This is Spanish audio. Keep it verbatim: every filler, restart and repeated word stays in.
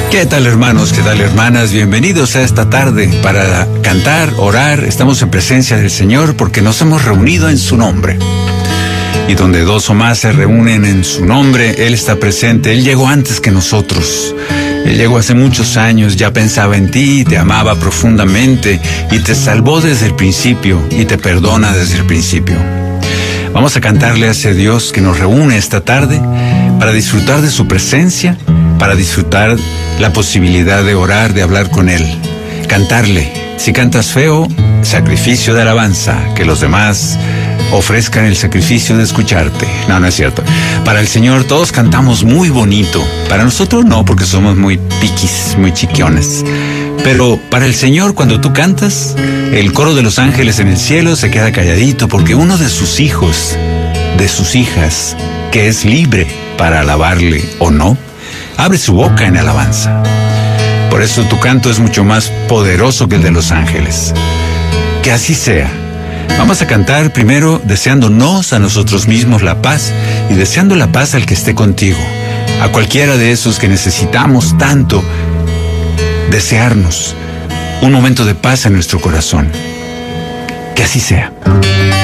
¿Qué tal, hermanos? ¿Qué tal, hermanas? Bienvenidos a esta tarde para cantar, orar. Estamos en presencia del Señor porque nos hemos reunido en su nombre. Y donde dos o más se reúnen en su nombre, Él está presente. Él llegó antes que nosotros. Él llegó hace muchos años, ya pensaba en ti, te amaba profundamente y te salvó desde el principio y te perdona desde el principio. Vamos a cantarle a ese Dios que nos reúne esta tarde para disfrutar de su presencia, para disfrutar la posibilidad de orar, de hablar con Él. Cantarle. Si cantas feo, sacrificio de alabanza, que los demás ofrezcan el sacrificio de escucharte. No, no es cierto. Para el Señor todos cantamos muy bonito. Para nosotros no, porque somos muy piquis, muy chiquiones. Pero para el Señor, cuando tú cantas, el coro de los ángeles en el cielo se queda calladito, porque uno de sus hijos, de sus hijas, que es libre para alabarle o no, abre su boca en alabanza. Por eso tu canto es mucho más poderoso que el de los ángeles. Que así sea. Vamos a cantar primero deseándonos a nosotros mismos la paz y deseando la paz al que esté contigo. A cualquiera de esos que necesitamos tanto desearnos un momento de paz en nuestro corazón. Que así sea.